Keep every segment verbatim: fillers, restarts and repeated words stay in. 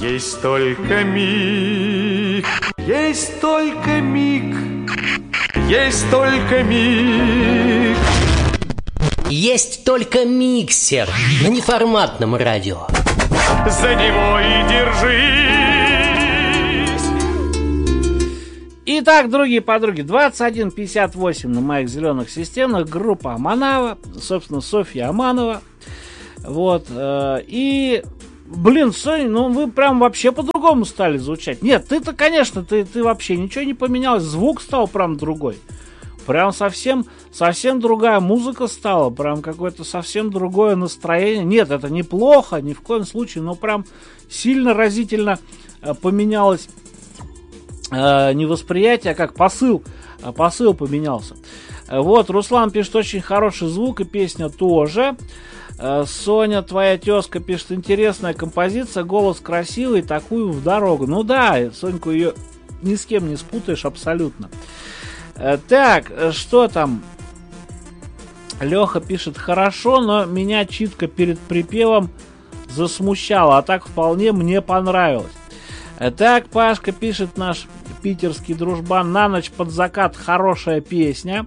Есть только миг, есть только миг, есть только миг. Есть только миксер на неформатном радио. За него и держись. Итак, другие подруги, двадцать один пятьдесят восемь на моих зеленых системах. Группа Аманова, собственно, Софья Аманова. Вот, и... Блин, Соня, ну вы прям вообще по-другому стали звучать. Нет, ты-то, конечно, ты, ты вообще ничего не поменялось. Звук стал прям другой. Прям совсем, совсем другая музыка стала. Прям какое-то совсем другое настроение. Нет, это неплохо, ни в коем случае. Но прям сильно разительно э, поменялось э, не восприятие, а как посыл. Э, посыл поменялся. Э, вот, Руслан пишет, очень хороший звук и песня тоже. Соня, твоя тезка, пишет, интересная композиция, голос красивый, такую в дорогу. Ну да, Соньку ее ни с кем не спутаешь абсолютно. Так, что там? Леха пишет, хорошо, но меня читка перед припевом засмущала, а так вполне мне понравилось. Так, Пашка пишет, наш питерский дружбан, на ночь под закат хорошая песня.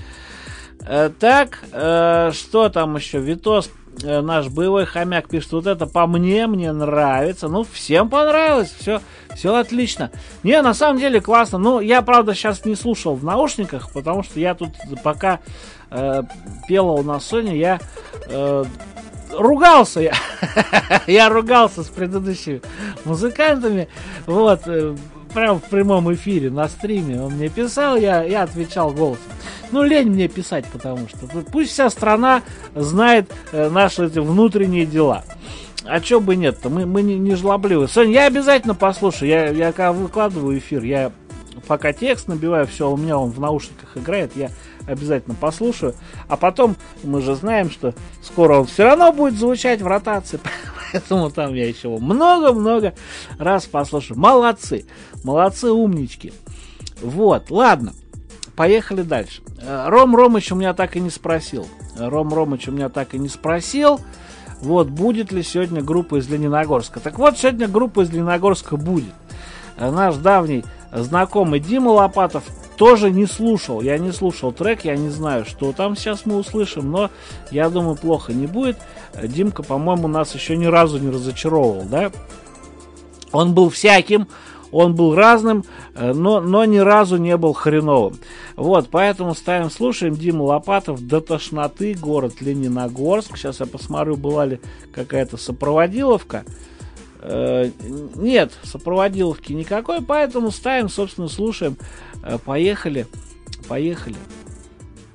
Так, что там еще? Витос, наш боевой хомяк, пишет, вот это по мне, мне нравится. Ну, всем понравилось, все, все отлично. Не, на самом деле классно. Ну, я, правда, сейчас не слушал в наушниках, потому что я тут пока э, пела у нас Соня, я э, ругался, я, я ругался с предыдущими музыкантами, вот, э, прям в прямом эфире, на стриме он мне писал, я, я отвечал голосом. Ну, лень мне писать, потому что пусть вся страна знает э, наши эти внутренние дела. А чё бы нет-то, мы, мы не, не жлобливы. Соня, я обязательно послушаю, я, я когда выкладываю эфир, я пока текст набиваю, все, у меня он в наушниках играет, я обязательно послушаю. А потом, мы же знаем, что скоро он все равно будет звучать в ротации, поэтому там я еще много-много раз послушаю. Молодцы, молодцы, умнички. Вот, ладно. Поехали дальше. Ром Ромыч у меня так и не спросил. Ром Ромыч у меня так и не спросил. Вот, будет ли сегодня группа из Лениногорска. Так вот, сегодня группа из Лениногорска будет. Наш давний знакомый Дима Лопатов тоже не слушал. Я не слушал трек, я не знаю, что там сейчас мы услышим, но я думаю, плохо не будет. Димка, по-моему, нас еще ни разу не разочаровывал, да? Он был всяким. Он был разным, но, но ни разу не был хреновым. Вот, поэтому ставим, слушаем. Дима Лопатов, до тошноты, город Лениногорск. Сейчас я посмотрю, была ли какая-то сопроводиловка. Э, нет, сопроводиловки никакой, поэтому ставим, собственно, слушаем. Э, поехали, поехали.